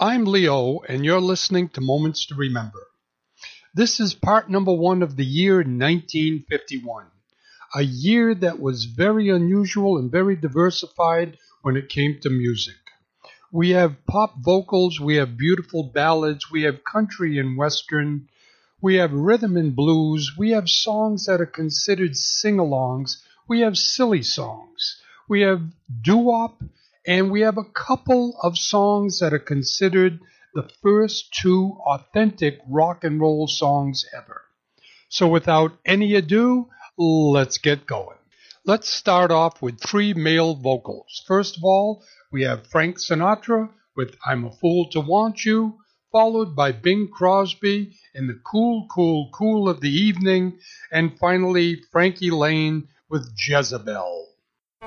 I'm Leo, and you're listening to Moments to Remember. This is part number one of the year 1951, a year that was very unusual and very diversified when it came to music. We have pop vocals, we have beautiful ballads, we have country and western, we have rhythm and blues, we have songs that are considered sing-alongs, we have silly songs, we have doo-wop, and we have a couple of songs that are considered the first two authentic rock and roll songs ever. So without any ado, let's get going. Let's start off with three male vocals. First of all, we have Frank Sinatra with I'm a Fool to Want You, followed by Bing Crosby in the Cool, Cool, Cool of the Evening, and finally Frankie Laine with Jezebel.